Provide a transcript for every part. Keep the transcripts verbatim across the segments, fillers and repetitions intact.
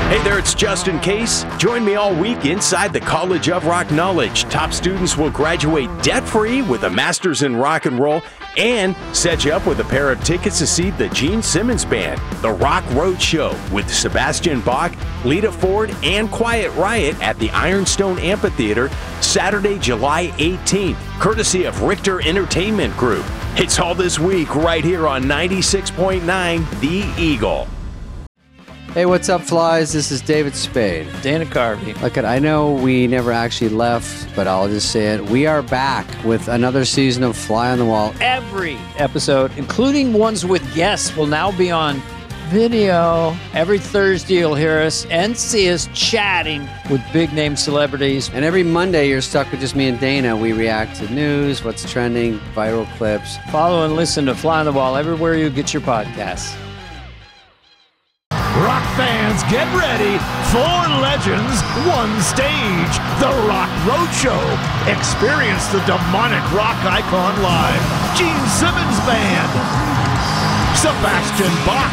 Hey there, it's Justin Case. Join me all week inside the College of Rock Knowledge. Top students will graduate debt-free with a master's in rock and roll and set you up with a pair of tickets to see the Gene Simmons Band, The Rock Road Show with Sebastian Bach, Lita Ford, and Quiet Riot at the Ironstone Amphitheater Saturday, July eighteenth, courtesy of Richter Entertainment Group. It's all this week right here on ninety-six point nine The Eagle. Hey, what's up, flies? This is David Spade. Dana Carvey. Look, I know we never actually left, but I'll just say it. We are back with another season of Fly on the Wall. Every episode, including ones with guests, will now be on video. Every Thursday, you'll hear us and see us chatting with big-name celebrities. And every Monday, you're stuck with just me and Dana. We react to news, what's trending, viral clips. Follow and listen to Fly on the Wall everywhere you get your podcasts. Rock fans, get ready. Four legends, one stage. The Rock Roadshow. Experience the demonic rock icon live. Gene Simmons Band. Sebastian Bach.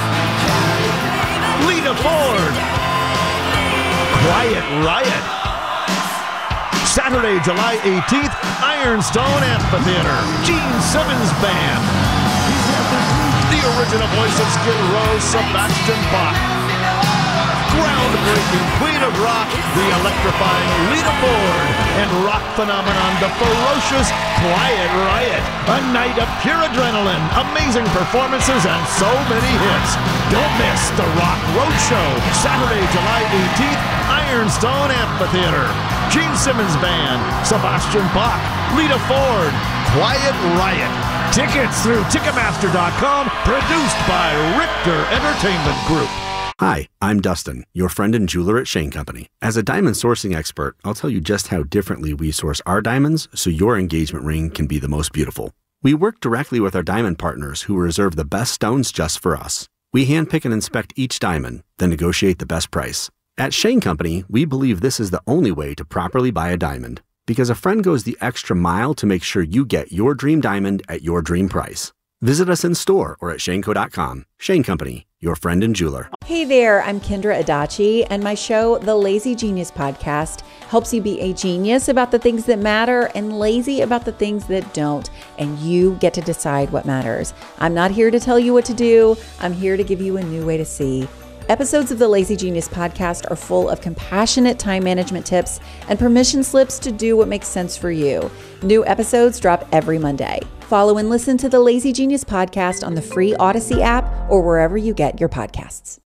Lita Ford. Quiet Riot. Saturday, July eighteenth, Ironstone Amphitheater. Gene Simmons Band. The original voice of Skid Row, Sebastian Bach. Groundbreaking Queen of Rock, the electrifying Lita Ford. And rock phenomenon, the ferocious Quiet Riot. A night of pure adrenaline, amazing performances, and so many hits. Don't miss the Rock Roadshow, Saturday, July eighteenth, Ironstone Amphitheater. Gene Simmons Band, Sebastian Bach, Lita Ford, Quiet Riot. Tickets through Ticketmaster dot com, produced by Richter Entertainment Group. Hi, I'm Dustin, your friend and jeweler at Shane Company. As a diamond sourcing expert, I'll tell you just how differently we source our diamonds so your engagement ring can be the most beautiful. We work directly with our diamond partners who reserve the best stones just for us. We handpick and inspect each diamond, then negotiate the best price. At Shane Company, we believe this is the only way to properly buy a diamond, because a friend goes the extra mile to make sure you get your dream diamond at your dream price. Visit us in store or at shane co dot com. Shane Company, your friend and jeweler. Hey there, I'm Kendra Adachi, and my show, The Lazy Genius Podcast, helps you be a genius about the things that matter and lazy about the things that don't, and you get to decide what matters. I'm not here to tell you what to do. I'm here to give you a new way to see. Episodes of the Lazy Genius Podcast are full of compassionate time management tips and permission slips to do what makes sense for you. New episodes drop every Monday. Follow and listen to the Lazy Genius Podcast on the free Odyssey app or wherever you get your podcasts.